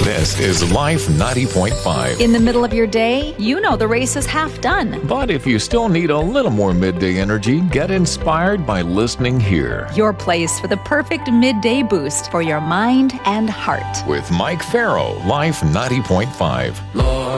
This is Life 90.5. In the middle of your day, you know the race is half done. But if you still need a little more midday energy, get inspired by listening here. Your place for the perfect midday boost for your mind and heart. With Mike Farrow, Life 90.5. Lord,